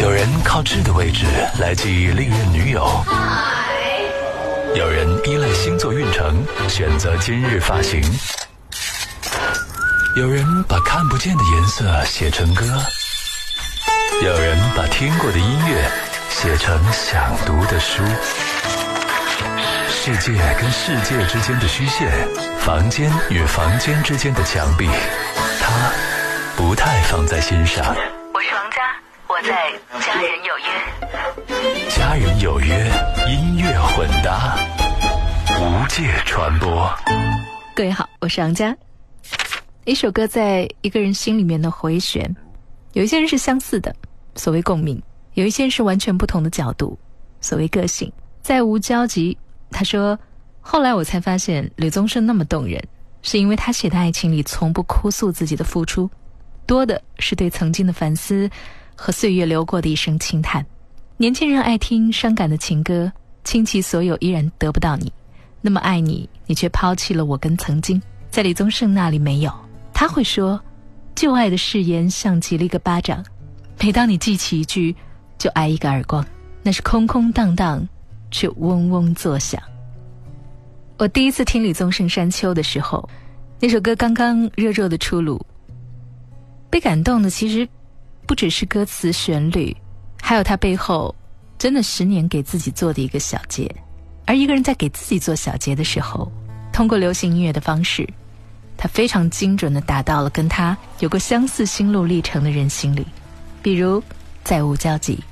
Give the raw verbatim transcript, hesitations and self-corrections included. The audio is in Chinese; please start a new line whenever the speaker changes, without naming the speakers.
有人靠智的位置来记忆历任女友，有人依赖星座运程选择今日发型，有人把看不见的颜色写成歌，有人把听过的音乐写成想读的书。世界跟世界之间的虚线，房间与房间之间的墙壁，他不太放在心上。
我是王佳，我在家人有约。
家人有约，音乐混搭，无界传播。
各位好，我是王佳。一首歌在一个人心里面的回旋，有一些人是相似的，所谓共鸣；有一些人是完全不同的角度，所谓个性。在无交集，他说，后来我才发现吕宗盛那么动人，是因为他写的爱情里从不哭诉自己的付出，多的是对曾经的反思和岁月流过的一声轻叹。年轻人爱听伤感的情歌，倾其所有依然得不到你，那么爱你，你却抛弃了我跟曾经。在李宗盛那里没有，他会说，旧爱的誓言像极了一个巴掌，每当你记起一句，就挨一个耳光，那是空空荡荡却嗡嗡作响。我第一次听李宗盛山丘的时候，那首歌刚刚热热的出炉，被感动的其实不只是歌词旋律，还有他背后真的十年给自己做的一个小结。而一个人在给自己做小结的时候，通过流行音乐的方式，他非常精准地打到了跟他有过相似心路历程的人心里。比如在无交集。